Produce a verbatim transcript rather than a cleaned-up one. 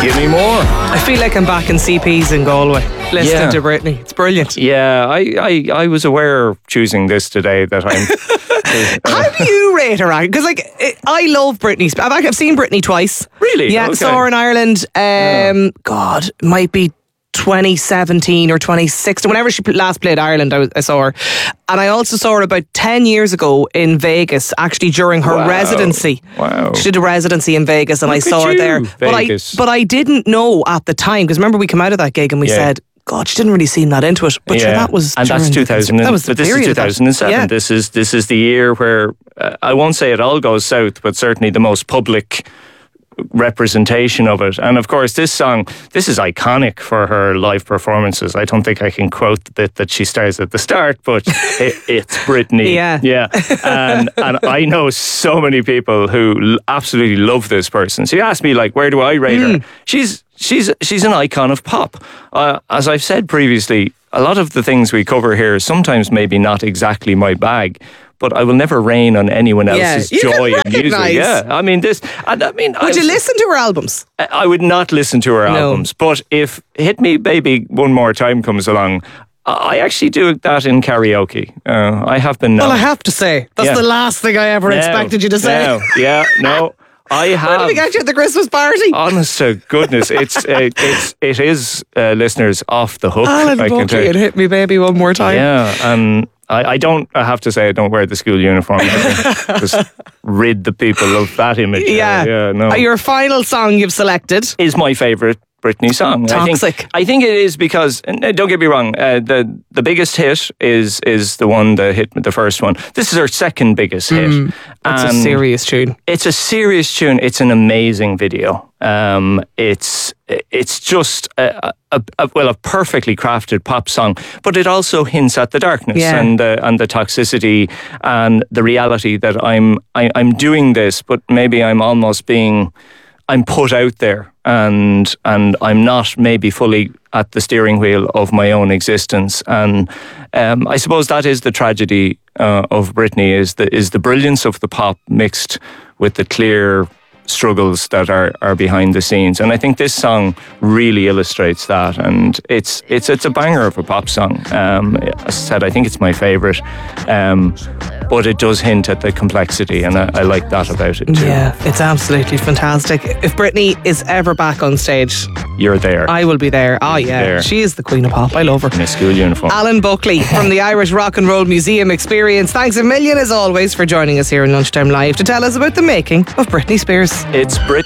Give me more. I feel like I'm back in C P's in Galway listening Yeah. to Britney. It's brilliant. Yeah, I, I, I was aware choosing this today that I'm. How do you rate her? Because like it, I love Britney. Sp- I've actually I've seen Britney twice. Really? Yeah, Okay. saw her in Ireland. Um, God, it might be twenty seventeen or twenty sixteen. Whenever she pl- last played Ireland, I, was, I saw her, and I also saw her about ten years ago in Vegas. Actually, during her Wow. residency. Wow. She did a residency in Vegas, and Look I saw at her you, there. But I Vegas. but I didn't know at the time, because remember we came out of that gig and we Yeah. said, God, she didn't really seem that into it. But sure, Yeah. that was and that's during two the- thousand. That was the but this is period two of that. thousand seven. Yeah. This is this is the year where uh, I won't say it all goes south, but certainly the most public representation of it. And of course, this song, this is iconic for her live performances. I don't think I can quote the bit that she starts at the start, but it, it's Britney. Yeah. Yeah. And, and I know so many people who l- absolutely love this person. So you ask me, like, where do I rate her? She's she's she's an icon of pop. Uh, as I've said previously, a lot of the things we cover here sometimes maybe not exactly my bag, but I will never rain on anyone Yeah, else's you can joy in music. recognise. Yeah, I mean this. And I mean, Would I, you listen to her albums? I would not listen to her No. albums, but if "Hit Me Baby One More Time" comes along, I actually do that in karaoke. Uh, I have been. Well, known. I have to say, that's Yeah. the last thing I ever No, expected you to say. no, yeah, no. I Where have. did we get you at the Christmas party? Honest to goodness, it's uh, it's it is uh, listeners off the hook. Alan I can tell Buckley you. and Hit Me Baby One More Time. Yeah, and I, I don't. I have to say, I don't wear the school uniform. I just rid the people of that image. Yeah. yeah. No, Uh, Your final song you've selected. is my favourite Britney song. I Toxic. think, I think it is because, and uh, don't get me wrong, uh, the the biggest hit is is the one that hit the first one. This is her second biggest hit. It's a And serious tune. It's a serious tune. It's an amazing video. Um, it's it's just a, a, a well a perfectly crafted pop song, but it also hints at the darkness Yeah. and the and the toxicity and the reality that I'm I, I'm doing this, but maybe I'm almost being I'm put out there and and I'm not maybe fully at the steering wheel of my own existence. And um, I suppose that is the tragedy uh, of Britney, is the is the brilliance of the pop mixed with the clear struggles that are, are behind the scenes. And I think this song really illustrates that. And it's it's it's a banger of a pop song. Um, as I said, I think it's my favourite. Um, but it does hint at the complexity, and I, I like that about it too. Yeah, it's absolutely fantastic. If Britney is ever back on stage, You're there I will be there. Oh yeah, There. she is the queen of pop. I love her. in a school uniform. Alan Buckley from the Irish Rock and Roll Museum Experience. Thanks a million as always for joining us here in Lunchtime Live to tell us about the making of Britney Spears. It's Brit.